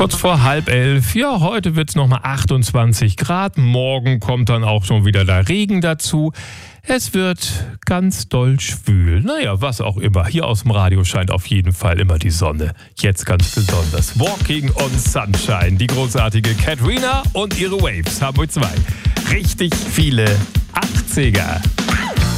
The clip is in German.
Kurz vor 10:30. Ja, heute wird es nochmal 28 Grad. Morgen kommt dann auch schon wieder der Regen dazu. Es wird ganz doll schwül. Naja, was auch immer. Hier aus dem Radio scheint auf jeden Fall immer die Sonne. Jetzt ganz besonders. Walking on Sunshine. Die großartige Katrina und ihre Waves haben wir zwei. Richtig viele 80er.